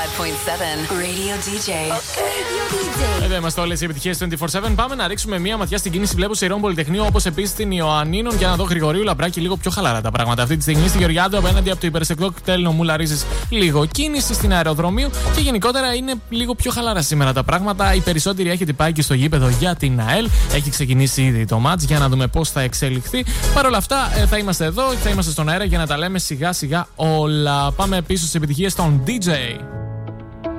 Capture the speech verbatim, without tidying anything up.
πέντε επτά Radio ντι τζέι. Okay. Εδώ είμαστε όλες οι επιτυχίες είκοσι τέσσερα επτά. Πάμε να ρίξουμε μία ματιά στην κίνηση. Βλέπω σε Ηρών Πολυτεχνείου, όπως επίσης στην Ιωαννίνων. Για να δω Γρηγορίου Λαμπράκη, λίγο πιο χαλαρά τα πράγματα αυτή τη στιγμή. Στη Γεωργιάδου, απέναντι από το υπερσεκτό κτέλ Νομούλα Ρίζες, λίγο κίνηση. Στην Αεροδρομίου και γενικότερα είναι λίγο πιο χαλαρά σήμερα τα πράγματα. Οι περισσότεροι έχετε πάει και στο γήπεδο για την ΑΕΛ. Έχει ξεκινήσει ήδη το μάτς για να δούμε πώς θα εξελιχθεί. Παρ' όλα αυτά, θα είμαστε εδώ, θα είμαστε στον αέρα για να τα λέμε σιγά σιγά όλα. Πάμε πίσω στις επιτυχίες των ντι τζέι.